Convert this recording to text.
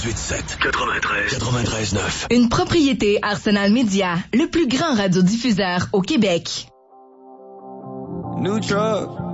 98.7. 93.9. Une propriété Arsenal Media, le plus grand radiodiffuseur au Québec. New truck.